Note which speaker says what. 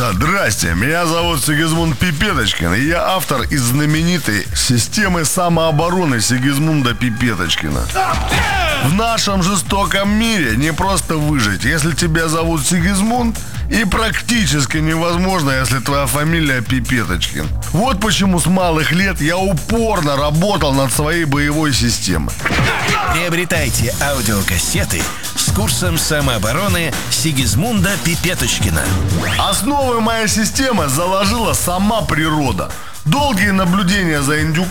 Speaker 1: Да, здрасте, меня зовут Сигизмунд Пипеточкин, и я автор из знаменитой системы самообороны Сигизмунда Пипеточкина. В нашем жестоком мире не просто выжить, если тебя зовут Сигизмунд, и практически невозможно, если твоя фамилия Пипеточкин. Вот почему с малых лет я упорно работал над своей боевой системой.
Speaker 2: Приобретайте аудиокассеты с курсом самообороны Сигизмунда Пипеточкина.
Speaker 1: Основы моей системы заложила сама природа. Долгие наблюдения за индюками